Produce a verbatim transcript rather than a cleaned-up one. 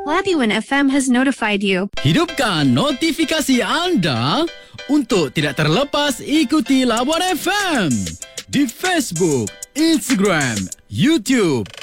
Labuan F M has notified you. Hidupkan notifikasi anda untuk tidak terlepas ikuti Labuan F M di Facebook, Instagram, YouTube